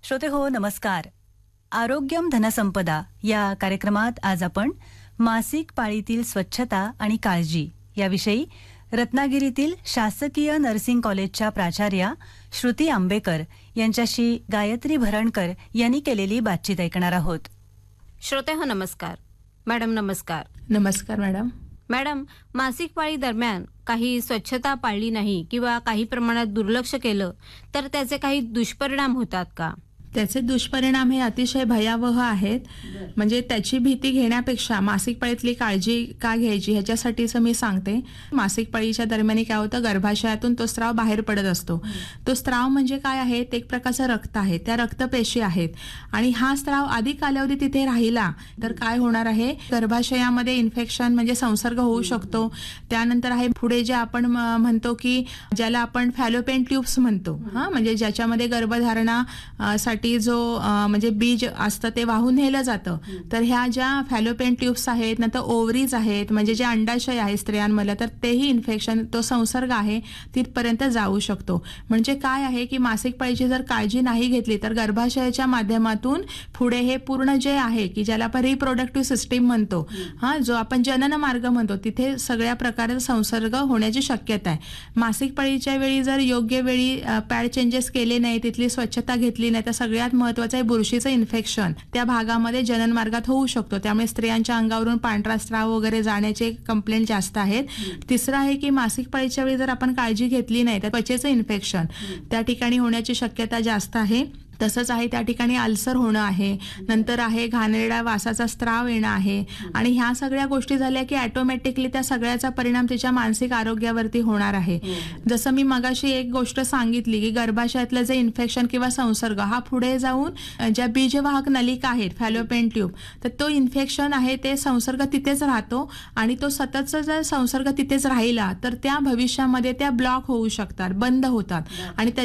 श्रोते हो, नमस्कार. आरोग्यम धनसंपदा या कार्यक्रमात आज आपण मासिक पाळीतील स्वच्छता आणि काळजी याविषयी रत्नागिरीतील शासकीय नर्सिंग कॉलेजच्या प्राचार्या श्रुती आंबेकर यांच्याशी गायत्री भरणकर यांनी केलेली बातचीत ऐकणार आहोत. श्रोते हो, नमस्कार. मॅडम नमस्कार. नमस्कार मॅडम. मॅडम, मासिक पाळी दरम्यान काही स्वच्छता पाळली नाही किंवा काही प्रमाणात दुर्लक्ष केलं तर त्याचे काही दुष्परिणाम होतात का? त्याचे दुष्परिणाम हे अतिशय भयावह आहेत. म्हणजे त्याची भीती घेण्यापेक्षा मासिक पाळीतली काळजी का घ्यायची ह्याच्यासाठीच मी सांगते. मासिक पाळीच्या दरम्यान काय होतं, गर्भाशयातून तो स्राव बाहेर पडत असतो. तो स्राव म्हणजे काय आहे, ते एक प्रकारचं रक्त आहे, त्या रक्तपेशी आहेत आणि हा स्राव अधिक कालावधी तिथे राहिला तर काय होणार आहे, गर्भाशयामध्ये इन्फेक्शन म्हणजे संसर्ग होऊ शकतो. त्यानंतर आहे पुढे जे आपण म्हणतो की ज्याला आपण फॅलोपियन ट्यूब्स म्हणतो, म्हणजे ज्याच्यामध्ये गर्भधारणा साठी जो म्हणजे बीज असतं ते वाहून नेलं जातं. तर ह्या ज्या फॅलोपियन ट्यूब्स आहेत, नंतर ओव्हरीज आहेत, म्हणजे जे अंडाशय आहे स्त्रियांमध्ये, तर तेही इन्फेक्शन, तो संसर्ग आहे तिथपर्यंत जाऊ शकतो. म्हणजे काय आहे की मासिक पाळीची जर काळजी नाही घेतली तर गर्भाशयाच्या माध्यमातून पुढे हे पूर्ण जे आहे की ज्याला आपण रिप्रोडक्टिव्ह सिस्टीम म्हणतो, जो आपण जनन मार्ग म्हणतो, तिथे सगळ्या प्रकारचा संसर्ग होण्याची शक्यता आहे. मासिक पाळीच्या वेळी जर योग्य वेळी पॅड चेंजेस केले नाही, तिथली स्वच्छता घेतली नाही, तर सगळ्यात महत्वाचं आहे बुरशीचं इन्फेक्शन त्या भागामध्ये जनन मार्गात होऊ शकतो. त्यामुळे स्त्रियांच्या अंगावरून पांढरा स्राव वगैरे जाण्याचे कंप्लेंट जास्त आहेत. तिसरं आहे की मासिक पाळीच्या वेळी जर आपण काळजी घेतली नाही तर त्वचेचं इन्फेक्शन त्या ठिकाणी होण्याची शक्यता जास्त आहे. तसंच आहे त्या ठिकाणी अल्सर होणं आहे, नंतर आहे घाणेरड्या वासाचा स्त्राव येणं आहे. आणि ह्या सगळ्या गोष्टी झाल्या की ऑटोमॅटिकली त्या सगळ्याचा परिणाम तिच्या मानसिक आरोग्यावरती होणार आहे. जसं मी मगाशी एक गोष्ट सांगितली की गर्भाशयातलं जे इन्फेक्शन किंवा संसर्ग हा पुढे जाऊन ज्या बीजवाहक नलिका आहेत फॅलोपियन ट्यूब, तर तो इन्फेक्शन आहे ते संसर्ग तिथेच राहतो आणि तो सततचा जर संसर्ग तिथेच राहिला तर त्या भविष्यामध्ये त्या ब्लॉक होऊ शकतात, बंद होतात आणि